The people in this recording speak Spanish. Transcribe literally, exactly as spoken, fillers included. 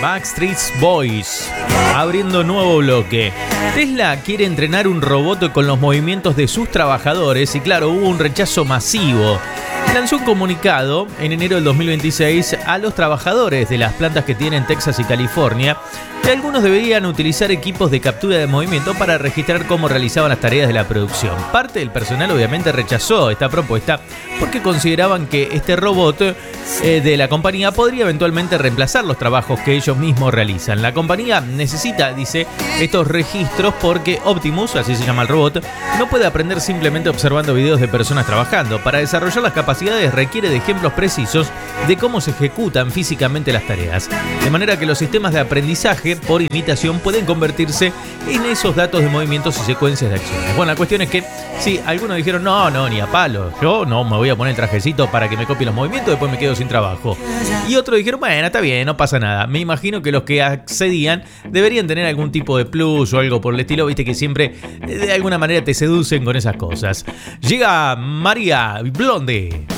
Backstreet Boys, abriendo nuevo bloque. Tesla quiere entrenar un robot con los movimientos de sus trabajadores y claro, hubo un rechazo masivo. Lanzó un comunicado en enero del dos mil veintiséis a los trabajadores de las plantas que tienen Texas y California que algunos deberían utilizar equipos de captura de movimiento para registrar cómo realizaban las tareas de la producción. Parte del personal obviamente rechazó esta propuesta porque consideraban que este robot eh, de la compañía podría eventualmente reemplazar los trabajos que ellos mismos realizan. La compañía necesita, dice, estos registros porque Optimus, así se llama el robot, no puede aprender simplemente observando videos de personas trabajando. Para desarrollar las capacidades requiere de ejemplos precisos de cómo se ejecutan físicamente las tareas. De manera que los sistemas de aprendizaje por imitación pueden convertirse en esos datos de movimientos y secuencias de acciones. Bueno, la cuestión es que, sí, algunos dijeron, no, no, ni a palo, yo no me voy a poner el trajecito para que me copie los movimientos, después me quedo sin trabajo. Y otros dijeron, bueno, está bien, no pasa nada. Me imagino que los que accedían deberían tener algún tipo de plus o algo por el estilo, viste que siempre de alguna manera te seducen con esas cosas. Llega María Blonde.